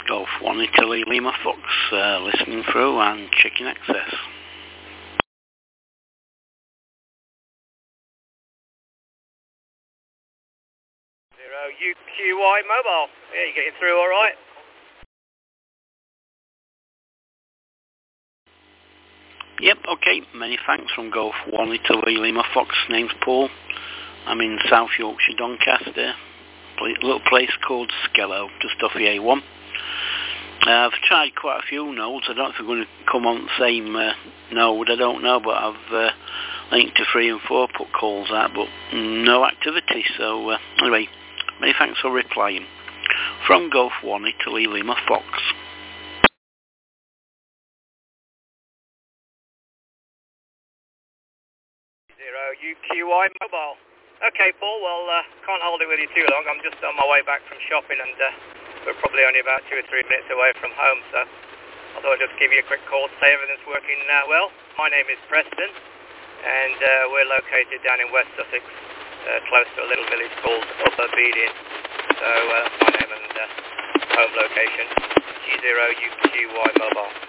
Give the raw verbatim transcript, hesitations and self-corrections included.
Golf one Italy Lima Fox, uh, listening through and checking access. Zero U Q Y mobile. Yeah, you getting through all right? Yep, okay. Many thanks from Golf one Italy Lima Fox. Name's Paul. I'm in South Yorkshire, Doncaster. A little place called Skello, just off the A one. Uh, I've tried quite a few nodes. I don't know if they're going to come on the same uh, node, I don't know, but I've uh, linked to three and four, put calls out, but no activity. So uh, anyway, many thanks for replying. From Golf one Italy Lima Fox. Zero U Q Y mobile. Okay, Paul, well, uh, can't hold it with you too long. I'm just on my way back from shopping and uh, we're probably only about two or three minutes away from home, so I thought I'd just give you a quick call to say everything's working uh, well. My name is Preston, and uh, we're located down in West Sussex, uh, close to a little village called Upper Beeding. So uh, my name and uh, home location, G zero U Q Y mobile.